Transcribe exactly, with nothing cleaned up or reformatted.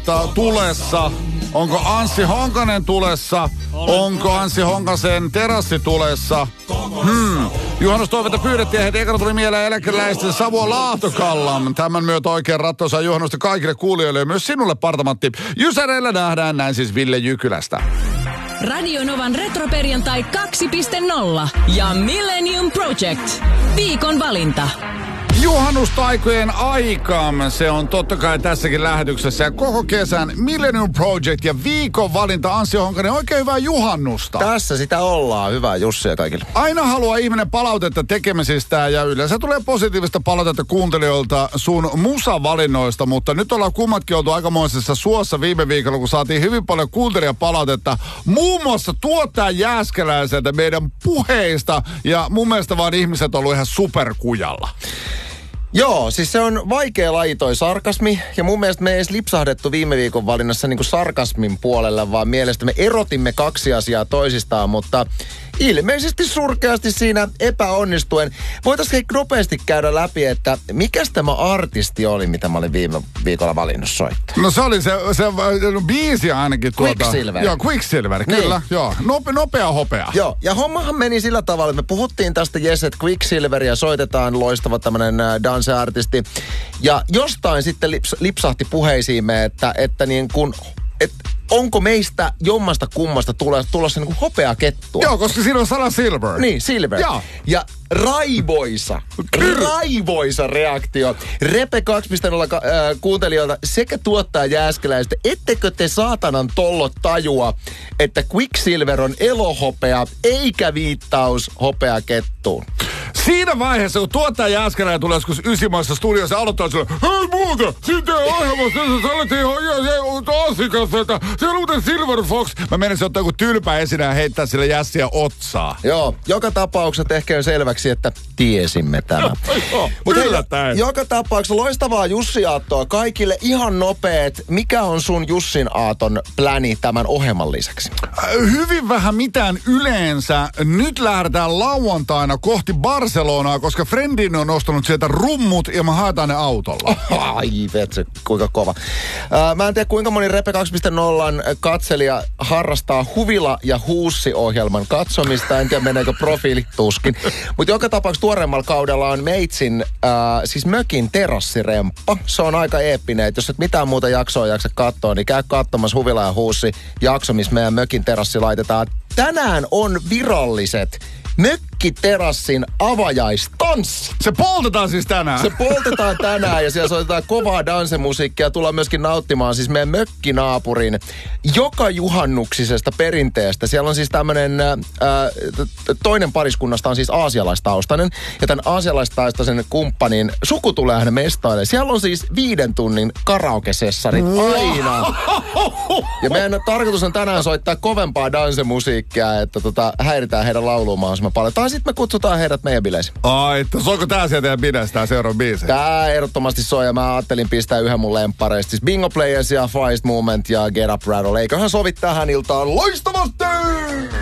tulessa? Onko Anssi Honkanen tulessa? Onko Anssi Honkasen terassi tulessa? Hmm. Juhannustoiveita pyydettiin, heti ekana tuli mieleen eläkeläisten Savo Laahtokallam. Tämän myötä oikein rattoisa juhannusta kaikille kuulijoille ja myös sinulle, Partamatti. Jysäreillä nähdään, näin siis Ville Jykylästä. Radio Novan retroperjantai kaksi piste nolla ja Millennium Project. Viikon valinta. Juhannustaikojen aikaan se on totta kai tässäkin lähetyksessä ja koko kesän Millennium Project ja viikon valinta. Anssi Honkanen, oikein hyvää juhannusta. Tässä sitä ollaan. Hyvää Jussia kaikille. Aina haluaa ihminen palautetta tekemisistä ja yleensä tulee positiivista palautetta kuuntelijoilta sun musavalinnoista, mutta nyt ollaan kummatkin oltu aikamoisessa suossa viime viikolla, kun saatiin hyvin paljon kuuntelijapalautetta muun muassa tuottaja Jääskeläiseltä meidän puheista ja mun mielestä vaan ihmiset on ollut ihan superkujalla. Joo, siis se on vaikea laji toi sarkasmi, ja mun mielestä me ei edes lipsahdettu viime viikon valinnassa niin kuin sarkasmin puolella, vaan mielestä me erotimme kaksi asiaa toisistaan, mutta ilmeisesti surkeasti siinä epäonnistuen. Voitaisiin hei nopeasti käydä läpi, että mikäs tämä artisti oli, mitä mä olin viime viikolla valinnut soittaa? No se oli se, se no, biisi ainakin tuota. Quicksilver. Joo, Quicksilver, kyllä. Niin. Joo, Nope, nopea hopea. Joo, ja hommahan meni sillä tavalla, että me puhuttiin tästä Jes, että Quicksilveria soitetaan, loistava tämmönen dance-artisti. Ja jostain sitten lips, lipsahti puheisiimme, että, että niin kun, et onko meistä jommasta kummasta tulossa, tulossa niin kuin hopeakettua? Joo, koska siinä on sana Silver. Niin, Silver. Joo. Ja raivoisa, Kyllä. raivoisa reaktio. Repe kaksi piste nolla äh, kuuntelijoilta sekä tuottaa Jääskeläistä, ettekö te saatanan tollot tajua, että Quicksilver on elohopea eikä viittaus hopeakettuun. Siinä vaiheessa, kun tuottaja Jääskeläinen tulee joskus ysimaissa studiossa ja aloittaa sille, hei muuta, siitä ohjelmassa, sä olet ihan Anssi että siellä on muuten Silver Fox. Mä menisin ottaa joku tylpä esine ja heittää sille jässiä otsaa. Joo, joka tapauksessa ehkä on selväksi, että tiesimme tämän. Mutta joka tapauksessa loistavaa Jussi-aattoa kaikille. Ihan nopeet. Mikä on sun Jussin aaton pläni tämän ohjelman lisäksi? Hyvin vähän mitään yleensä. Nyt lähdetään lauantaina kohti Barcelonaa, koska Friendin on ostanut sieltä rummut ja mä haetaan ne autolla. Ai vetsi, kuinka kova. Äh, mä en tiedä kuinka moni Repe kaksi piste nolla katselija harrastaa Huvila- ja Huussi-ohjelman katsomista. En tiedä meneekö profiili tuskin. Mutta joka tapauksessa tuoreemmalla kaudella on Meitsin, äh, siis mökin terassiremppa. Se on aika eeppinen, että jos et mitään muuta jaksoa jaksa katsoa, niin käy katsomassa Huvila- ja Huussi-jakso, missä meidän mökin terassi laitetaan. Tänään on viralliset mökkiterassin avajaistanssi. Se poltetaan siis tänään. Se poltetaan tänään ja siellä soitetaan kovaa dansemusiikkia. Tullaan myöskin nauttimaan siis meidän mökkinaapurin joka juhannuksisesta perinteestä. Siellä on siis tämmönen, äh, toinen pariskunnasta on siis aasialaistaustainen. Ja tämän aasialaistaustaisen kumppanin suku tulee hänen mestaille. Siellä on siis viiden tunnin karaoke-sessarit aina. Ja meidän tarkoitus on tänään soittaa kovempaa dansemusiikkia, että tota, häiritään heidän lauluun mahdollisimman paljon. Tai sitten me kutsutaan heidät meidän bileisiin. Ai, soiko tää sieltä teidän bileistä tää seuraava biisi? Tää ehdottomasti soi ja mä ajattelin pistää yhden mun lemppareista. Siis Bingo Players ja Feist Movement ja Get Up Rattle. Eiköhän sovi tähän iltaan loistavasti!